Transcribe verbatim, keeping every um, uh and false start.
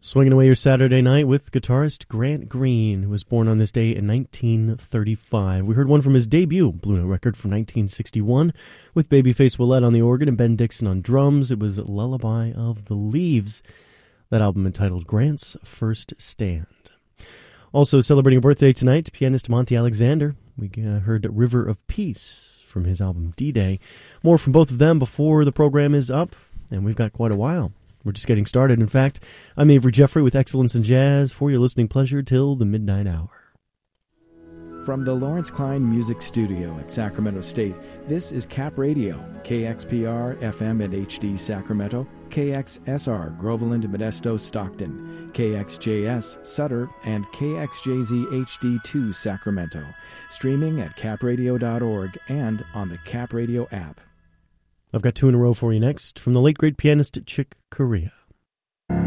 Swinging away your Saturday night with guitarist Grant Green, who was born on this day in nineteen thirty-five. We heard one from his debut Blue Note record from nineteen sixty-one with Babyface Willette on the organ and Ben Dixon on drums. It was Lullaby of the Leaves, that album entitled Grant's First Stand. Also celebrating a birthday tonight, pianist Monty Alexander. We uh, heard River of Peace from his album D-Day. More from both of them before the program is up, and we've got quite a while. We're just getting started. In fact, I'm Avery Jeffrey with Excellence in Jazz for your listening pleasure till the midnight hour. From the Lawrence Klein Music Studio at Sacramento State, this is Cap Radio, K X P R F M and H D Sacramento, K X S R Groveland, Modesto, Stockton, K X J S Sutter, and K X J Z H D two Sacramento. Streaming at cap radio dot org and on the Cap Radio app. I've got two in a row for you next from the late great pianist Chick Corea.